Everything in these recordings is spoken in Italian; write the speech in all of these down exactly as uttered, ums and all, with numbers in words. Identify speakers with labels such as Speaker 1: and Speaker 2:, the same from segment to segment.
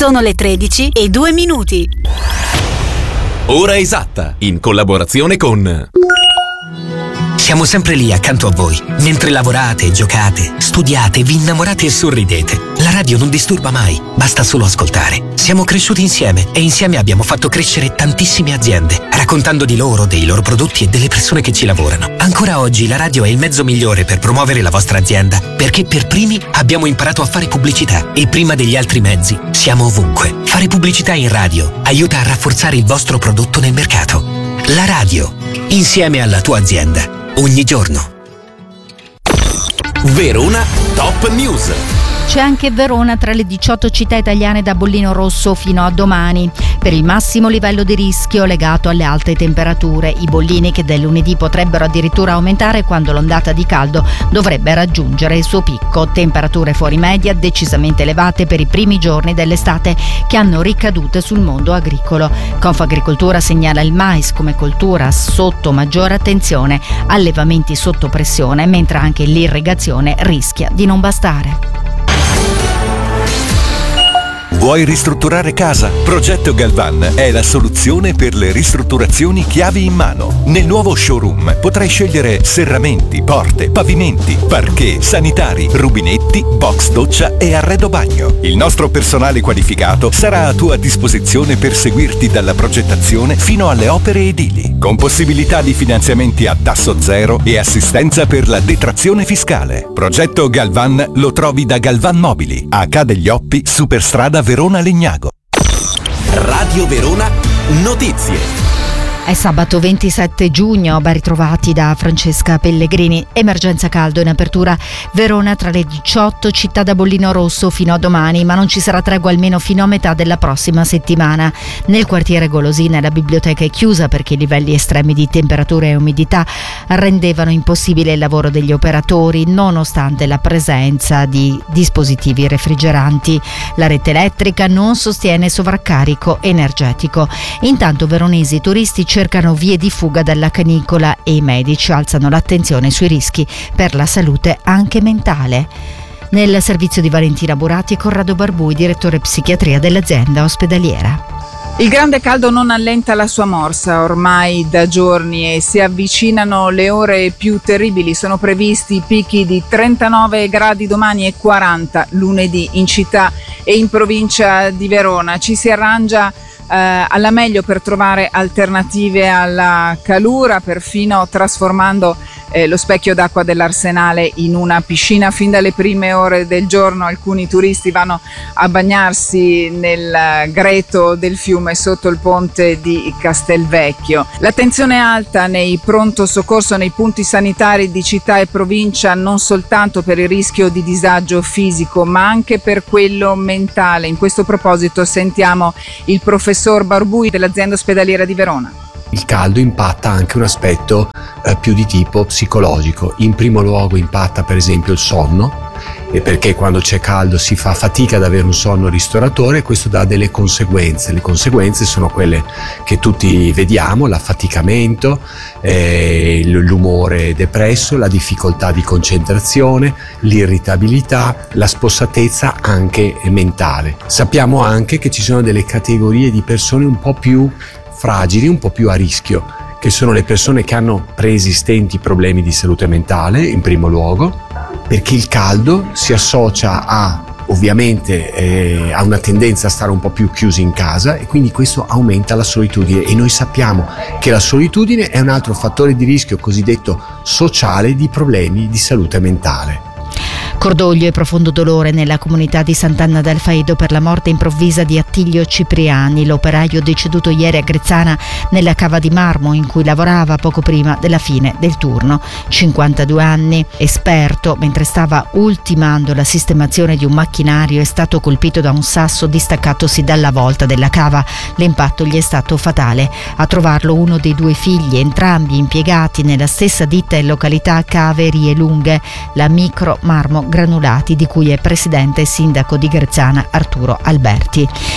Speaker 1: Sono le tredici e due minuti.
Speaker 2: Ora esatta, in collaborazione con...
Speaker 3: Siamo sempre lì accanto a voi, mentre lavorate, giocate, studiate, vi innamorate e sorridete. La radio non disturba mai, basta solo ascoltare. Siamo cresciuti insieme e insieme abbiamo fatto crescere tantissime aziende, raccontando di loro, dei loro prodotti e delle persone che ci lavorano. Ancora oggi la radio è il mezzo migliore per promuovere la vostra azienda, perché per primi abbiamo imparato a fare pubblicità e prima degli altri mezzi siamo ovunque. Fare pubblicità in radio aiuta a rafforzare il vostro prodotto nel mercato. La radio, insieme alla tua azienda. Ogni giorno.
Speaker 2: Verona Top News.
Speaker 4: C'è anche Verona tra le diciotto città italiane da bollino rosso fino a domani, per il massimo livello di rischio legato alle alte temperature. I bollini che del lunedì potrebbero addirittura aumentare quando l'ondata di caldo dovrebbe raggiungere il suo picco. Temperature fuori media decisamente elevate per i primi giorni dell'estate che hanno ricadute sul mondo agricolo. Confagricoltura segnala il mais come coltura sotto maggiore attenzione, allevamenti sotto pressione, mentre anche l'irrigazione rischia di non bastare.
Speaker 5: Vuoi ristrutturare casa? Progetto Galvan è la soluzione per le ristrutturazioni chiavi in mano. Nel nuovo showroom potrai scegliere serramenti, porte, pavimenti, parquet, sanitari, rubinetti, box doccia e arredo bagno. Il nostro personale qualificato sarà a tua disposizione per seguirti dalla progettazione fino alle opere edili, con possibilità di finanziamenti a tasso zero e assistenza per la detrazione fiscale. Progetto Galvan lo trovi da Galvan Mobili, a Ca' degli Oppi, Superstrada Verona Legnago.
Speaker 2: Radio Verona Notizie.
Speaker 4: È sabato ventisette giugno, ben ritrovati da Francesca Pellegrini. Emergenza caldo in apertura Verona tra le diciotto città da bollino rosso fino a domani, ma non ci sarà tregua almeno fino a metà della prossima settimana. Nel quartiere Golosina la biblioteca è chiusa perché i livelli estremi di temperatura e umidità rendevano impossibile il lavoro degli operatori, nonostante la presenza di dispositivi refrigeranti. La rete elettrica non sostiene sovraccarico energetico. Intanto veronesi turisti cercano vie di fuga dalla canicola e i medici alzano l'attenzione sui rischi per la salute anche mentale. Nel servizio di Valentina Burati e Corrado Barbui, direttore psichiatria dell'azienda ospedaliera.
Speaker 6: Il grande caldo non allenta la sua morsa ormai da giorni e si avvicinano le ore più terribili. Sono previsti picchi di trentanove gradi domani e quaranta lunedì in città e in provincia di Verona. Ci si arrangia Eh, alla meglio per trovare alternative alla calura, perfino trasformando eh, lo specchio d'acqua dell'Arsenale in una piscina. Fin dalle prime ore del giorno alcuni turisti vanno a bagnarsi nel greto del fiume sotto il ponte di Castelvecchio. L'attenzione è alta nei pronto soccorso, nei punti sanitari di città e provincia, non soltanto per il rischio di disagio fisico ma anche per quello mentale. In questo proposito sentiamo il professor Barbui dell'azienda ospedaliera di Verona.
Speaker 7: Il caldo impatta anche un aspetto eh, più di tipo psicologico. In primo luogo impatta per esempio il sonno, e perché quando c'è caldo si fa fatica ad avere un sonno ristoratore e questo dà delle conseguenze. Le conseguenze sono quelle che tutti vediamo: l'affaticamento, eh, l'umore depresso, la difficoltà di concentrazione, l'irritabilità, la spossatezza anche mentale. Sappiamo anche che ci sono delle categorie di persone un po' più fragili, un po' più a rischio, che sono le persone che hanno preesistenti problemi di salute mentale in primo luogo, perché il caldo si associa a ovviamente eh, a una tendenza a stare un po' più chiusi in casa e quindi questo aumenta la solitudine, e noi sappiamo che la solitudine è un altro fattore di rischio cosiddetto sociale di problemi di salute mentale.
Speaker 4: Cordoglio e profondo dolore nella comunità di Sant'Anna del Faido per la morte improvvisa di Attilio Cipriani, l'operaio deceduto ieri a Grezzana nella cava di marmo in cui lavorava poco prima della fine del turno. cinquantadue anni, esperto mentre stava ultimando la sistemazione di un macchinario, è stato colpito da un sasso distaccatosi dalla volta della cava. L'impatto gli è stato fatale. A trovarlo uno dei due figli, entrambi impiegati nella stessa ditta in località Caverie Lunghe, la Micro Marmo Granulati, di cui è presidente e sindaco di Grezzana Arturo Alberti.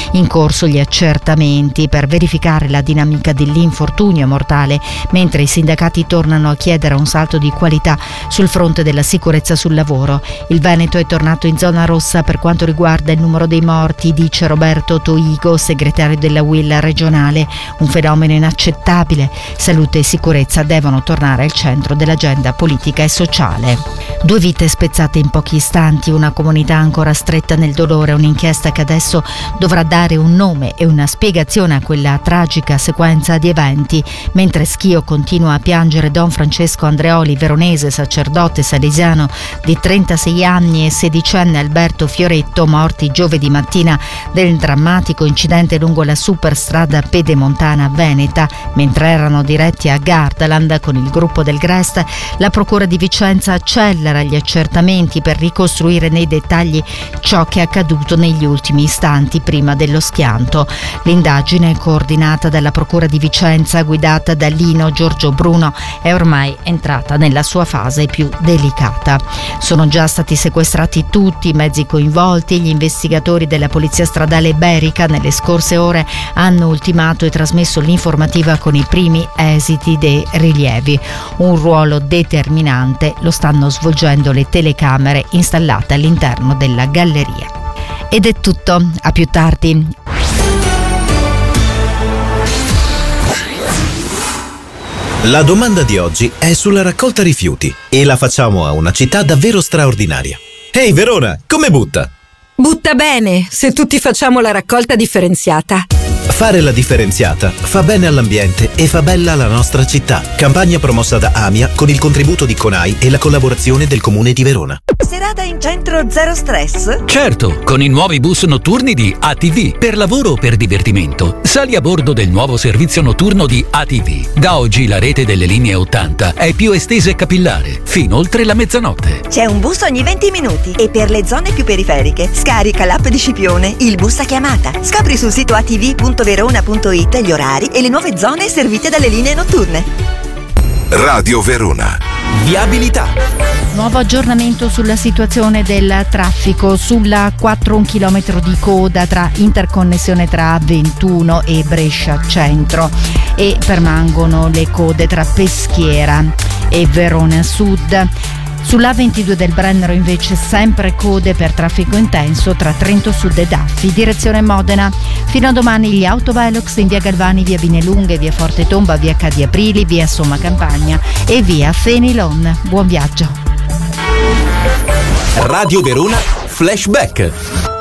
Speaker 4: In corso gli accertamenti per verificare la dinamica dell'infortunio mortale, mentre i sindacati tornano a chiedere un salto di qualità sul fronte della sicurezza sul lavoro. Il Veneto è tornato in zona rossa per quanto riguarda il numero dei morti, dice Roberto Toigo, segretario della U I L regionale. Un fenomeno inaccettabile. Salute e sicurezza devono tornare al centro dell'agenda politica e sociale. Due vite spezzate in pochi istanti, una comunità ancora stretta nel dolore, un'inchiesta che adesso dovrà dare un nome e una spiegazione a quella tragica sequenza di eventi. Mentre Schio continua a piangere Don Francesco Andreoli, veronese, sacerdote salesiano di trentasei anni, e sedicenne Alberto Fioretto, morti giovedì mattina del drammatico incidente lungo la superstrada pedemontana veneta mentre erano diretti a Gardaland con il gruppo del Grest, la procura di Vicenza accelera gli accertamenti per ricostruire nei dettagli ciò che è accaduto negli ultimi istanti prima dello schianto. L'indagine, coordinata dalla procura di Vicenza guidata da Lino Giorgio Bruno, è ormai entrata nella sua fase più delicata. Sono già stati sequestrati tutti i mezzi coinvolti. Gli investigatori della Polizia Stradale Iberica nelle scorse ore hanno ultimato e trasmesso l'informativa con i primi esiti dei rilievi. Un ruolo determinante lo stanno svolgendo le telecamere installate all'interno della galleria. Ed è tutto, a più tardi.
Speaker 8: La domanda di oggi è sulla raccolta rifiuti e la facciamo a una città davvero straordinaria. Ehi Verona, come butta?
Speaker 9: Butta bene, se tutti facciamo la raccolta differenziata.
Speaker 8: Fare la differenziata fa bene all'ambiente e fa bella la nostra città. Campagna promossa da AMIA con il contributo di CONAI e la collaborazione del Comune di Verona.
Speaker 10: Serata in centro zero stress?
Speaker 11: Certo, con i nuovi bus notturni di A T V. Per lavoro o per divertimento, sali a bordo del nuovo servizio notturno di A T V. Da oggi la rete delle linee ottanta è più estesa e capillare, fino oltre la mezzanotte.
Speaker 10: C'è un bus ogni venti minuti e per le zone più periferiche scarica l'app di Scipione, il bus a chiamata. Scopri sul sito a t v punto verona punto it gli orari e le nuove zone servite dalle linee notturne.
Speaker 2: Radio Verona. Viabilità.
Speaker 4: Nuovo aggiornamento sulla situazione del traffico. Sulla quattro un chilometro di coda tra interconnessione tra ventuno e Brescia Centro, e permangono le code tra Peschiera e Verona Sud. Sull'A ventidue del Brennero invece sempre code per traffico intenso tra Trento Sud e Daffi, direzione Modena. Fino a domani gli autovelox in via Galvani, via Binelunghe, via Forte Tomba, via Cadi Aprili, via Somma Campagna e via Fenilon. Buon viaggio.
Speaker 2: Radio Verona Flashback.